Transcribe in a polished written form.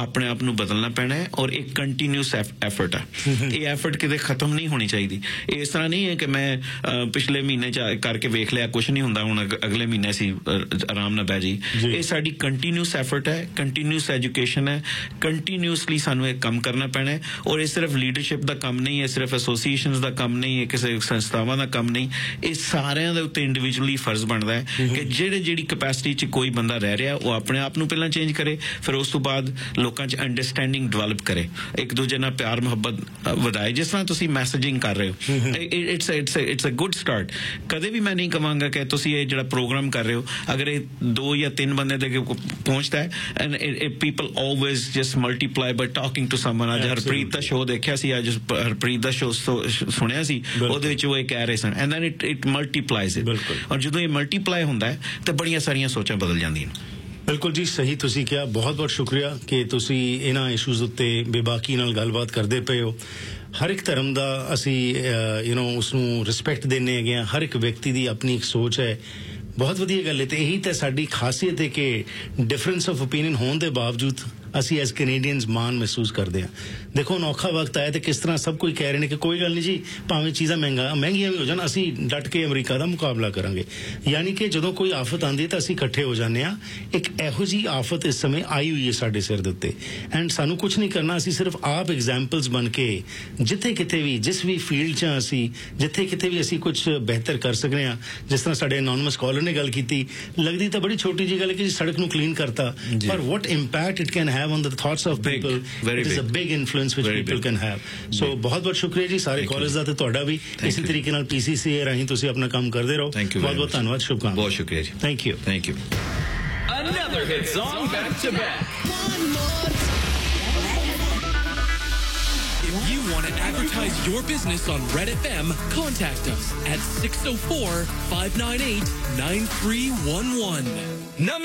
ਆਪਣੇ ਆਪ ਨੂੰ ਬਦਲਣਾ ਪੈਣਾ ਹੈ ਔਰ ਇੱਕ ਕੰਟੀਨਿਊਸ ਐਫਰਟ ਹੈ ਇਹ ਐਫਰਟ ਕਿਤੇ ਖਤਮ ਨਹੀਂ ਹੋਣੀ ਚਾਹੀਦੀ ਇਸ ਤਰ੍ਹਾਂ ਨਹੀਂ ਹੈ ਕਿ ਮੈਂ ਪਿਛਲੇ ਮਹੀਨੇ 'ਚ ਕਰਕੇ ਵੇਖ ਲਿਆ ਕੁਛ ਨਹੀਂ ਹੁੰਦਾ ਹੁਣ ਅਗਲੇ ਮਹੀਨੇ ਅਸੀਂ ਆਰਾਮ ਨਾਲ ਬਹਿ ਜੀ ਇਹ ਸਾਡੀ ਕੰਟੀਨਿਊਸ ਐਫਰਟ ਹੈ ਕੰਟੀਨਿਊਸ ਐਜੂਕੇਸ਼ਨ ਹੈ ਕੰਟੀਨਿਊਸਲੀ ਸਾਨੂੰ ਇਹ ਕੰਮ ਕਰਨਾ ਪੈਣਾ ਹੈ ਔਰ ਇਹ ਸਿਰਫ ਲੀਡਰਸ਼ਿਪ ਦਾ ਕੰਮ ਨਹੀਂ ਹੈ ਸਿਰਫ ਐਸੋਸੀਏਸ਼ਨਸ ਦਾ ਕੰਮ ਨਹੀਂ ਹੈ ਕਿਸੇ ਸੰਸਥਾਵਾਂ ਦਾ ਕੰਮ ਨਹੀਂ ਇਹ ਸਾਰਿਆਂ ਦੇ ਉੱਤੇ ਇੰਡੀਵਿਜੂਅਲੀ ਫਰਜ਼ ਬਣਦਾ ਹੈ ਕਿ ਜਿਹੜੀ ਕਪੈਸਿਟੀ 'ਚ ਕੋਈ ਬੰਦਾ ਰਹਿ ਰਿਹਾ ਉਹ ਆਪਣੇ ਆਪ ਨੂੰ ਪਹਿਲਾਂ ਚੇਂਜ ਕਰੇ ਫਿਰ ਉਸ ਤੋਂ ਬਾਅਦ ਲੋਕਾਂ 'ਚ ਅੰਡਰਸਟੈਂਡਿੰਗ ਡਿਵੈਲਪ ਕਰੇ ਇੱਕ ਦੂਜੇ ਨਾਲ ਪਿਆਰ ਮੁਹੱਬਤ ਵਧਾਏ ਜਿਸ ਤਰ੍ਹਾਂ ਤੁਸੀਂ ਮੈਸੇਜਿੰਗ ਕਰ ਰਹੇ ਹੋ ਇਟਸ ਅ ਗੁੱਡ ਸਟਾਰਟ ਕਦੇ ਵੀ ਮੈਂ ਨਹੀਂ ਕਹਾਂਗਾ ਕਿ ਤੁਸੀਂ ਇਹ ਜਿਹੜਾ ਪ੍ਰੋਗਰਾਮ ਕਰ ਰਹੇ ਹੋ ਅਗਰ ਇਹ 2 ਜਾਂ 3 ਬੰਦੇ ਦੇ ਪਹੁੰਚਦਾ ਹੈ and people always just multiply by talking to ਸਮਨ ਅੱਜ ਹਰਪ੍ਰੀਤ ਦਾ ਸ਼ੋਅ ਦੇਖਿਆ ਸੀ ਅੱਜ ਹਰਪ੍ਰੀਤ ਦਾ ਸ਼ੋਅ ਸੁਣਿਆ ਸੀ ਉਹਦੇ ਵਿੱਚ ਉਹ ਇਹ ਕਹਿ ਰਹੇ ਸਨ ਐਂਡ ਦੈਨ ਇਟ ਮਲਟੀਪਲਾਈਜ਼ ਇਟ ਔਰ ਜਦੋਂ ਇਹ ਮਲਟੀਪਲਾਈ ਹੁੰਦਾ ਹੈ ਤਾਂ ਬੜੀਆਂ ਸਾਰੀਆਂ ਸੋਚਾਂ ਬਦਲ ਜਾਂਦੀਆਂ ਬਿਲਕੁਲ ਜੀ ਸਹੀ ਤੁਸੀਂ ਕਿਹਾ ਬਹੁਤ ਬਹੁਤ ਸ਼ੁਕਰੀਆ ਕਿ ਤੁਸੀਂ ਇਹਨਾਂ ਇਸ਼ੂਜ਼ ਉੱਤੇ ਬੇਬਾਕੀ ਨਾਲ ਗੱਲਬਾਤ ਕਰਦੇ ਪਏ ਹੋ ਹਰ ਇੱਕ ਧਰਮ ਦਾ ਅਸੀਂ ਉਸ ਨੂੰ ਰਿਸਪੈਕਟ ਦਿੰਦੇ ਹੈਗੇ ਹਾਂ ਹਰ ਇੱਕ ਵਿਅਕਤੀ ਦੀ ਆਪਣੀ ਇੱਕ ਸੋਚ ਹੈ ਬਹੁਤ ਵਧੀਆ ਗੱਲ ਹੈ ਤੇ ਇਹੀ ਤਾਂ ਸਾਡੀ ਖਾਸੀਅਤ ਹੈ ਕਿ ਡਿਫਰੈਂਸ ਆਫ ਓਪੀਨੀਅਨ ਹੋਣ ਦੇ ਬਾਵਜੂਦ ਅਸੀਂ ਐਜ਼ ਕੈਨੇਡੀਅਨਸ ਮਾਣ ਮਹਿਸੂਸ ਕਰਦੇ ਹਾਂ ਦੇਖੋ ਹੁਣ ਔਖਾ ਵਕਤ ਆਇਆ ਤੇ ਕਿਸ ਤਰ੍ਹਾਂ ਸਭ ਕੋਈ ਕਹਿ ਰਹੇ ਨੇ ਕਿ ਕੋਈ ਗੱਲ ਨਹੀਂ ਜੀ ਭਾਵੇਂ ਚੀਜ਼ਾਂ ਮਹਿੰਗੀਆਂ ਵੀ ਹੋ ਜਾਣ ਅਸੀਂ ਡਟ ਕੇ ਅਮਰੀਕਾ ਦਾ ਮੁਕਾਬਲਾ ਕਰਾਂਗੇ ਯਾਨੀ ਕਿ ਜਦੋਂ ਕੋਈ ਆਫਤ ਆਉਂਦੀ ਹੈ ਤਾਂ ਅਸੀਂ ਇਕੱਠੇ ਹੋ ਜਾਂਦੇ ਹਾਂ ਇੱਕ ਇਹੋ ਜਿਹੀ ਆਫਤ ਇਸ ਸਮੇਂ ਆਈ ਹੋਈ ਹੈ ਸਾਡੇ ਸਿਰ ਦੇ ਉੱਤੇ ਐਂਡ ਸਾਨੂੰ ਕੁਝ ਨਹੀਂ ਕਰਨਾ ਅਸੀਂ ਸਿਰਫ ਆਪ ਐਗਜ਼ਾਮਪਲਸ ਬਣ ਕੇ ਜਿੱਥੇ ਕਿਤੇ ਵੀ ਜਿਸ ਵੀ ਫੀਲਡ 'ਚ ਅਸੀਂ ਜਿੱਥੇ ਕਿਤੇ ਵੀ ਅਸੀਂ ਕੁਝ ਬਿਹਤਰ ਕਰ ਸਕਦੇ ਹਾਂ ਜਿਸ ਤਰ੍ਹਾਂ ਸਾਡੇ ਅਨੋਨਿਮਸ ਕਾਲਰ ਨੇ ਗੱਲ ਕੀਤੀ ਲੱਗਦੀ ਤਾਂ ਬੜੀ ਛੋਟੀ ਜਿਹੀ ਗੱਲ ਹੈ ਕਿ ਸੜਕ ਨੂੰ ਕਲੀਨ ਕਰਤਾ ਪਰ what impact it can have on the thoughts of people it is a big influence which people can have so ਬਹੁਤ ਬਹੁਤ ਸ਼ੁਕਰੀਆ ਜੀ ਸਾਰੇ ਕਾਲਜ ਦਾ ਤੇ ਤੁਹਾਡਾ ਵੀ ਇਸੇ ਤਰੀਕੇ ਨਾਲ PCCA ਰਾਹੀਂ ਤੁਸੀਂ ਆਪਣਾ ਕੰਮ ਕਰਦੇ ਰਹੋ ਬਹੁਤ ਬਹੁਤ ਧੰਨਵਾਦ ਸ਼ੁਭਕਾਮਨਾਵਾਂ ਬਹੁਤ ਸ਼ੁਕਰੀਆ ਜੀ thank you Another hit song back to back. If you want to advertise your business on Red FM, contact us at 604-598-9311.